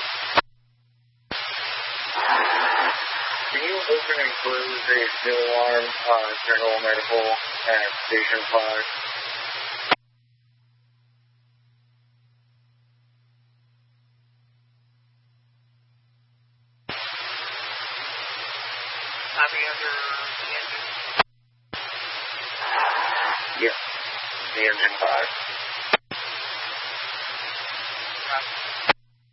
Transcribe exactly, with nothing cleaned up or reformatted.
Can you open and close a steel alarm on General Medical at Station five? Copy under the engine. Yes, the engine five.